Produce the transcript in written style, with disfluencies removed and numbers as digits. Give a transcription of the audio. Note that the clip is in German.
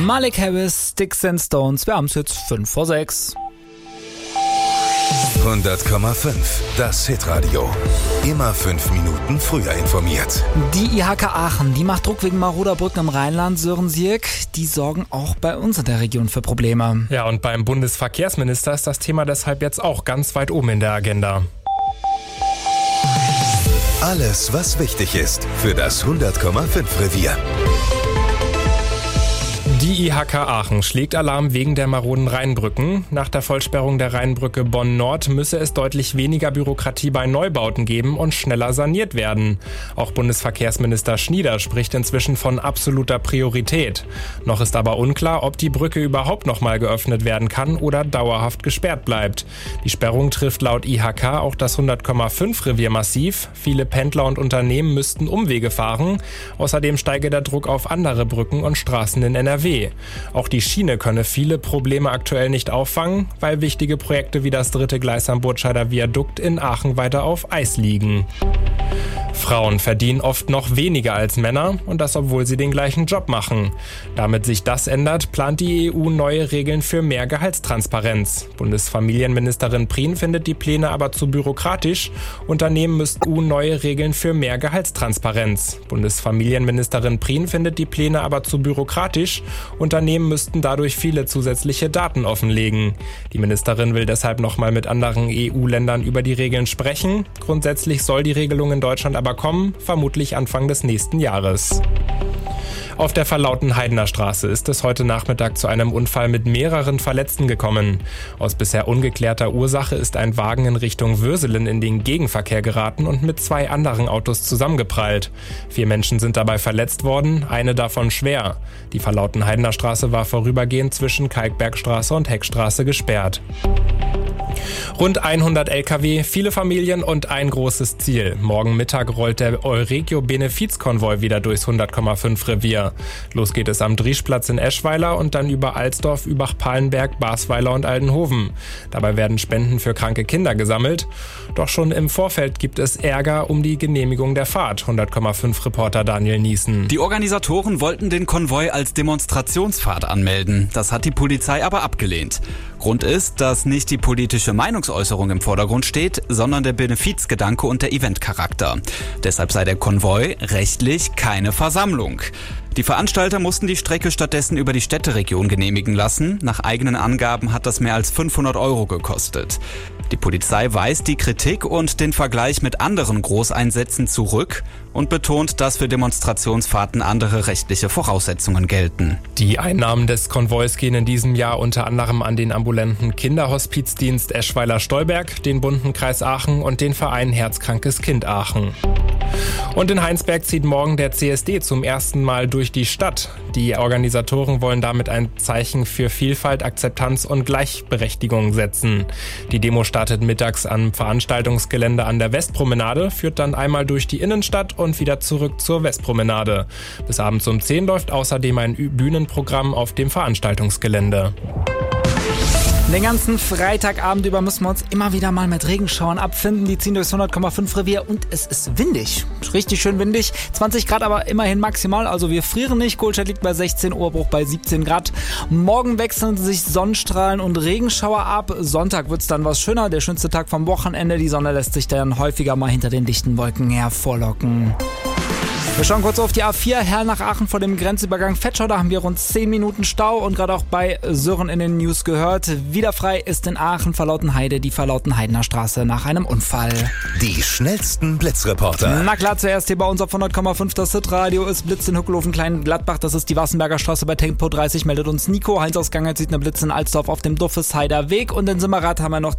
Malik Harris, Sticks and Stones, wir haben es jetzt 5 vor 6. 100,5, das Hitradio. Immer 5 Minuten früher informiert. Die IHK Aachen, die macht Druck wegen maroder Brücken im Rheinland. Sören Sierk, die sorgen auch bei uns in der Region für Probleme. Ja, und beim Bundesverkehrsminister ist das Thema deshalb jetzt auch ganz weit oben in der Agenda. Alles, was wichtig ist für das 100,5 Revier. Die IHK Aachen schlägt Alarm wegen der maroden Rheinbrücken. Nach der Vollsperrung der Rheinbrücke Bonn-Nord müsse es deutlich weniger Bürokratie bei Neubauten geben und schneller saniert werden. Auch Bundesverkehrsminister Schnieder spricht inzwischen von absoluter Priorität. Noch ist aber unklar, ob die Brücke überhaupt noch mal geöffnet werden kann oder dauerhaft gesperrt bleibt. Die Sperrung trifft laut IHK auch das 100,5 Revier massiv. Viele Pendler und Unternehmen müssten Umwege fahren. Außerdem steige der Druck auf andere Brücken und Straßen in NRW. Auch die Schiene könne viele Probleme aktuell nicht auffangen, weil wichtige Projekte wie das 3. Gleis am Burtscheider Viadukt in Aachen weiter auf Eis liegen. Frauen verdienen oft noch weniger als Männer und das, obwohl sie den gleichen Job machen. Damit sich das ändert, plant die EU neue Regeln für mehr Gehaltstransparenz. Bundesfamilienministerin Prien findet die Pläne aber zu bürokratisch. Unternehmen müssten neue Regeln für mehr Gehaltstransparenz. Bundesfamilienministerin Prien findet die Pläne aber zu bürokratisch. Unternehmen müssten dadurch viele zusätzliche Daten offenlegen. Die Ministerin will deshalb nochmal mit anderen EU-Ländern über die Regeln sprechen. Grundsätzlich soll die Regelung in Deutschland aber kommen, vermutlich Anfang des nächsten Jahres. Auf der Verlauten-Heidener Straße ist es heute Nachmittag zu einem Unfall mit mehreren Verletzten gekommen. Aus bisher ungeklärter Ursache ist ein Wagen in Richtung Würselen in den Gegenverkehr geraten und mit 2 anderen Autos zusammengeprallt. 4 Menschen sind dabei verletzt worden, eine davon schwer. Die Verlauten-Heidener Straße war vorübergehend zwischen Kalkbergstraße und Heckstraße gesperrt. Rund 100 LKW, viele Familien und ein großes Ziel. Morgen Mittag rollt der Euregio-Benefizkonvoi wieder durchs 100,5 Revier. Los geht es am Drieschplatz in Eschweiler und dann über Alsdorf, Übach-Palenberg, Basweiler und Aldenhoven. Dabei werden Spenden für kranke Kinder gesammelt. Doch schon im Vorfeld gibt es Ärger um die Genehmigung der Fahrt. 100,5 Reporter Daniel Niesen. Die Organisatoren wollten den Konvoi als Demonstrationsfahrt anmelden. Das hat die Polizei aber abgelehnt. Grund ist, dass nicht die politische Meinungsäußerung im Vordergrund steht, sondern der Benefizgedanke und der Eventcharakter. Deshalb sei der Konvoi rechtlich keine Versammlung. Die Veranstalter mussten die Strecke stattdessen über die Städteregion genehmigen lassen. Nach eigenen Angaben hat das mehr als 500 € gekostet. Die Polizei weist die Kritik und den Vergleich mit anderen Großeinsätzen zurück und betont, dass für Demonstrationsfahrten andere rechtliche Voraussetzungen gelten. Die Einnahmen des Konvois gehen in diesem Jahr unter anderem an den ambulanten Kinderhospizdienst Eschweiler-Stolberg, den Bunten Kreis Aachen und den Verein Herzkrankes Kind Aachen. Und in Heinsberg zieht morgen der CSD zum ersten Mal durch die Stadt. Die Organisatoren wollen damit ein Zeichen für Vielfalt, Akzeptanz und Gleichberechtigung setzen. Die Demo startet mittags am Veranstaltungsgelände an der Westpromenade, führt dann einmal durch die Innenstadt und wieder zurück zur Westpromenade. Bis abends um 10 läuft außerdem ein Bühnenprogramm auf dem Veranstaltungsgelände. Den ganzen Freitagabend über müssen wir uns immer wieder mal mit Regenschauern abfinden. Die ziehen durchs 100,5 Revier und es ist windig. Richtig schön windig. 20 Grad aber immerhin maximal, also wir frieren nicht. Kohlstadt liegt bei 16, Oberbruch bei 17 Grad. Morgen wechseln sich Sonnenstrahlen und Regenschauer ab. Sonntag wird's dann was schöner. Der schönste Tag vom Wochenende. Die Sonne lässt sich dann häufiger mal hinter den dichten Wolken hervorlocken. Wir schauen kurz auf die A4, Herr nach Aachen vor dem Grenzübergang Vetschau. Da haben wir rund 10 Minuten Stau und gerade auch bei Sören in den News gehört. Wieder frei ist in Aachen Verlautenheide die Verlautenheidener Straße nach einem Unfall. Die schnellsten Blitzreporter. Na klar, zuerst hier bei uns auf 100,5 das Hitradio ist Blitz in Hückelhofen Kleingladbach. Das ist die Wassenberger Straße bei Tempo 30, meldet uns Nico. Heinz aus Gangert sieht eine Blitz in Alsdorf auf dem Duffesheider Weg. Und in Simmerath haben wir noch